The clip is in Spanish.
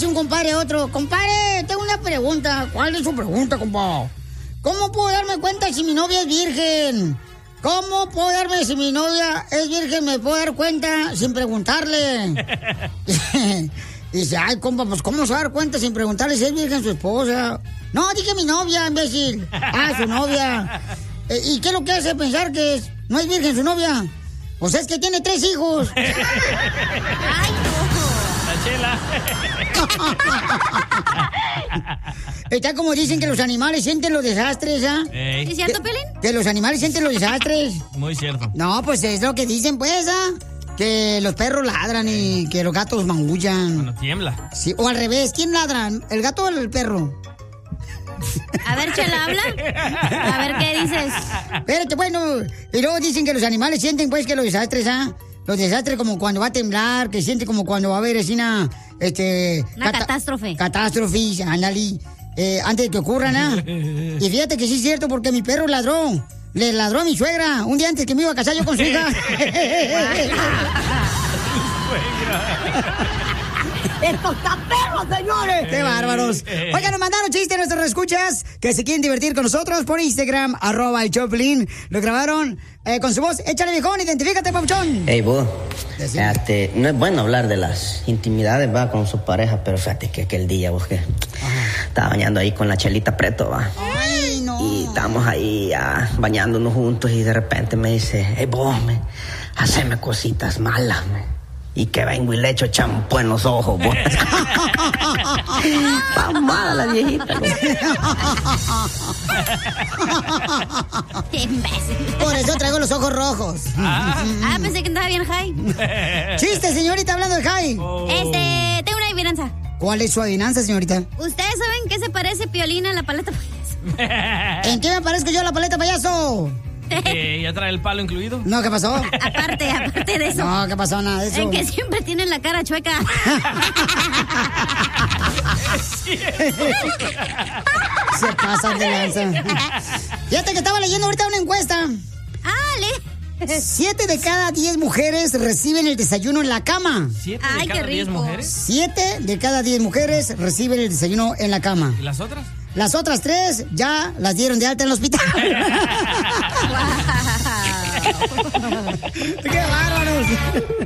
dice un compadre a otro, compadre, tengo una pregunta. ¿Cuál es su pregunta, compa? ¿Cómo puedo darme cuenta si mi novia es virgen? ¿Cómo puedo darme si mi novia es virgen? ¿Me puedo dar cuenta sin preguntarle? Y dice, ay, compa, pues ¿cómo se va a dar cuenta sin preguntarle si es virgen su esposa? No, dije mi novia, imbécil. Ah, su novia. ¿Y qué es lo que hace pensar que no es virgen su novia? Pues es que tiene 3 hijos. ¡Ay, Chela. Está como dicen que los animales sienten los desastres, ¿ah? ¿Sí es cierto, Pelín? Que los animales sienten los desastres. Muy cierto. No, pues es lo que dicen, pues, ¿ah? Que los perros ladran y que los gatos maullan. Bueno, tiembla. Sí, o al revés, ¿quién ladra? ¿El gato o el perro? A ver, Chela, habla. A ver, ¿qué dices? Espérate, bueno. Y luego dicen que los animales sienten, pues, que los desastres, ¿ah? Los desastres como cuando va a temblar, que siente como cuando va a haber una catástrofe. Catástrofes, ándale. Antes de que ocurran, ¿ah? Y fíjate que sí es cierto porque mi perro ladró. Le ladró a mi suegra un día antes que me iba a casar yo con su hija. ¡Estos está perros, señores! ¡Qué bárbaros! Oigan, nos mandaron chistes nuestros escuchas que se quieren divertir con nosotros por Instagram, @el Choplin. Lo grabaron con su voz. Échale, viejón, identifícate, papuchón. Hey, vos, no es bueno hablar de las intimidades, va, con su pareja, pero fíjate que aquel día, vos, que estaba bañando ahí con la Chelita Preto, va. Ay, no. Y estábamos ahí bañándonos juntos y de repente me dice, hey, vos, haceme cositas malas, y que vengo y le echo champú en los ojos, vos. Mamada la viejita, ¿no? Qué imbécil. Por eso traigo los ojos rojos. Pensé que andaba bien high. Chiste, señorita, hablando de high. Tengo una adivinanza. ¿Cuál es su adivinanza, señorita? ¿Ustedes saben qué se parece Piolín a la paleta payaso? ¿En qué me parezco yo a la paleta payaso? ¿Ya trae el palo incluido? No, ¿qué pasó? Aparte de eso. No, ¿qué pasó? Nada de eso. En que siempre tienen la cara chueca. Se pasan de lanza. Fíjate que estaba leyendo ahorita una encuesta. 7 de cada 10 mujeres reciben el desayuno en la cama. ¿7 de cada 10 mujeres? 7 de cada 10 mujeres reciben el desayuno en la cama. ¿Y las otras? Las otras 3 ya las dieron de alta en el hospital. ¡Qué bárbaros!